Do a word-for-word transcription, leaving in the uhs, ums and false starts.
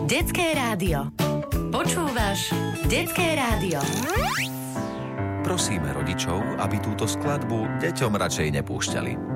Detské rádio. Počúvaš Detské rádio. Prosíme rodičov, aby túto skladbu deťom radšej nepúšťali.